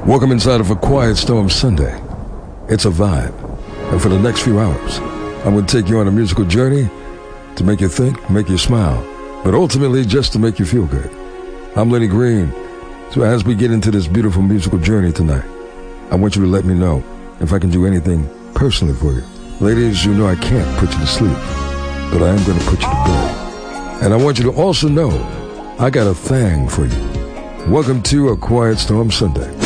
Welcome inside of a Quiet Storm Sunday. It's a vibe. And for the next few hours, I'm going to take you on a musical journey to make you think, make you smile, but ultimately just to make you feel good. I'm Lenny Green. So as we get into this beautiful musical journey tonight, I want you to let me know if I can do anything personally for you. Ladies, you know I can't put you to sleep, but I am going to put you to bed. And I want you to also know I got a thing for you. Welcome to A Quiet Storm Sunday.